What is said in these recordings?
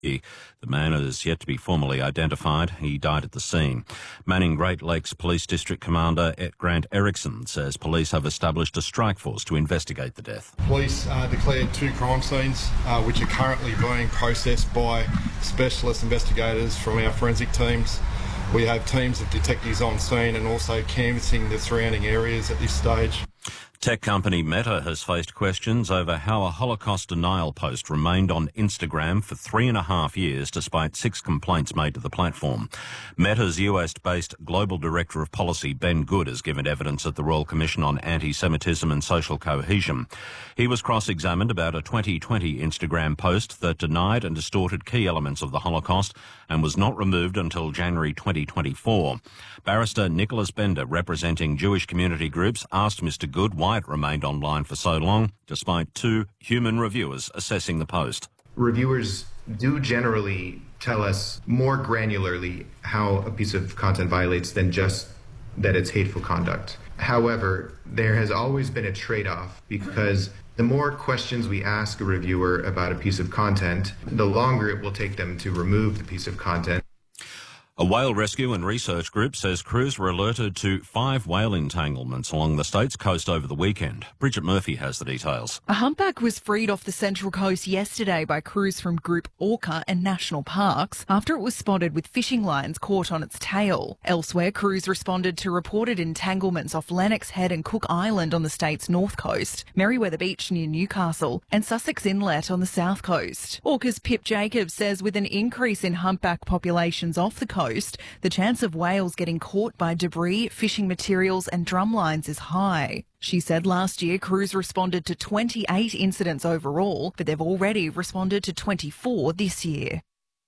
The man is yet to be formally identified. He died at the scene. Manning Great Lakes Police District Commander Grant Erickson says police have established a strike force to investigate the death. Police declared 2 crime scenes which are currently being processed by specialist investigators from our forensic teams. We have teams of detectives on scene and also canvassing the surrounding areas at this stage. Tech company Meta has faced questions over how a Holocaust denial post remained on Instagram for 3.5 years despite 6 complaints made to the platform. Meta's US-based Global Director of Policy, Ben Good, has given evidence at the Royal Commission on Anti-Semitism and Social Cohesion. He was cross-examined about a 2020 Instagram post that denied and distorted key elements of the Holocaust and was not removed until January 2024. Barrister Nicholas Bender, representing Jewish community groups, asked Mr Good why it remained online for so long, despite 2 human reviewers assessing the post. Reviewers do generally tell us more granularly how a piece of content violates than just that it's hateful conduct. However, there has always been a trade-off because the more questions we ask a reviewer about a piece of content, the longer it will take them to remove the piece of content. A whale rescue and research group says crews were alerted to 5 whale entanglements along the state's coast over the weekend. Bridget Murphy has the details. A humpback was freed off the Central Coast yesterday by crews from Group Orca and National Parks after it was spotted with fishing lines caught on its tail. Elsewhere, crews responded to reported entanglements off Lennox Head and Cook Island on the state's north coast, Merriweather Beach near Newcastle, and Sussex Inlet on the south coast. Orca's Pip Jacobs says with an increase in humpback populations off the coast, the chance of whales getting caught by debris, fishing materials and drumlines is high. She said last year crews responded to 28 incidents overall, but they've already responded to 24 this year.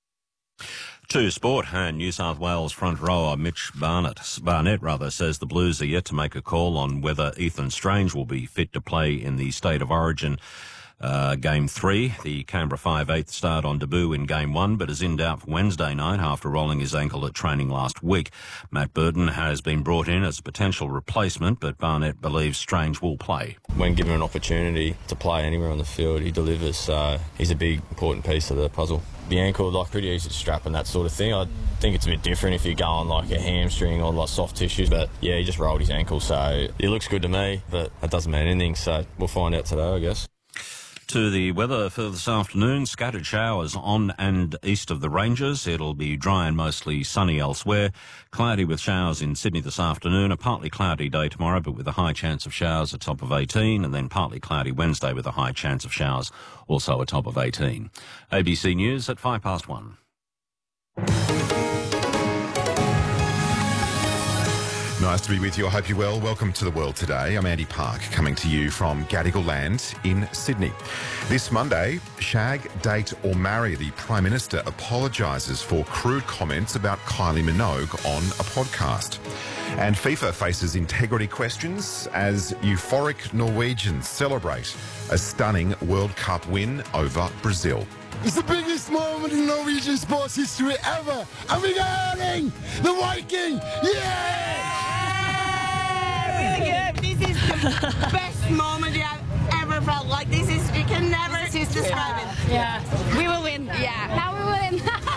To sport, and New South Wales front rower Mitch Barnett says the Blues are yet to make a call on whether Ethan Strange will be fit to play in the State of Origin Game 3. The Canberra 5/8 starred on debut in Game 1, but is in doubt for Wednesday night after rolling his ankle at training last week. Matt Burton has been brought in as a potential replacement, but Barnett believes Strange will play. When given an opportunity to play anywhere on the field, he delivers. So he's a big, important piece of the puzzle. The ankle, pretty easy to strap and that sort of thing. I think it's a bit different if you go on a hamstring or soft tissues. But yeah, he just rolled his ankle, so it looks good to me, but that doesn't mean anything. So we'll find out today, I guess. To the weather for this afternoon, scattered showers on and east of the ranges. It'll be dry and mostly sunny elsewhere. Cloudy with showers in Sydney this afternoon. A partly cloudy day tomorrow, but with a high chance of showers, a top of 18. And then partly cloudy Wednesday with a high chance of showers, also a top of 18. ABC News at 1:05. Nice to be with you. I hope you're well. Welcome to The World Today. I'm Andy Park, coming to you from Gadigal Land in Sydney. This Monday, shag, date or marry. The Prime Minister apologises for crude comments about Kylie Minogue on a podcast. And FIFA faces integrity questions as euphoric Norwegians celebrate a stunning World Cup win over Brazil. It's the biggest moment in Norwegian sports history ever. And we're going the Viking! Yeah! Really good. This is the best moment I've ever felt. You can never describe it. Yeah. We will win. Yeah. Now we will win.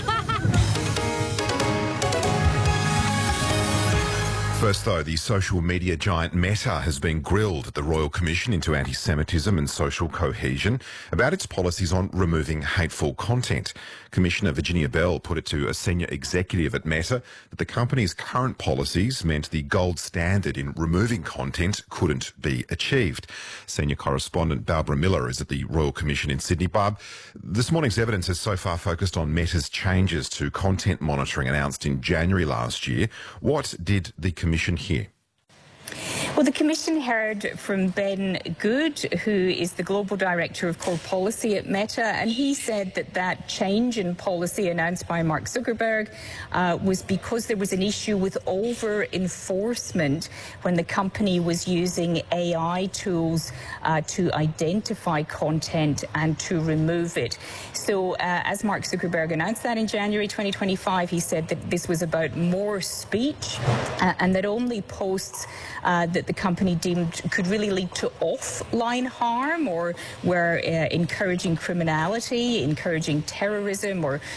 First, though, the social media giant Meta has been grilled at the Royal Commission into Anti-Semitism and Social Cohesion about its policies on removing hateful content. Commissioner Virginia Bell put it to a senior executive at Meta that the company's current policies meant the gold standard in removing content couldn't be achieved. Senior correspondent Barbara Miller is at the Royal Commission in Sydney. Barb, this morning's evidence has so far focused on Meta's changes to content monitoring announced in January last year. What did the Commission hear? Well, the Commission heard from Ben Good, who is the Global Director of Core Policy at Meta, and he said that change in policy announced by Mark Zuckerberg was because there was an issue with over-enforcement when the company was using AI tools to identify content and to remove it. So as Mark Zuckerberg announced that in January 2025, he said that this was about more speech and that only posts that that the company deemed could really lead to offline harm, or were encouraging criminality, encouraging terrorism, or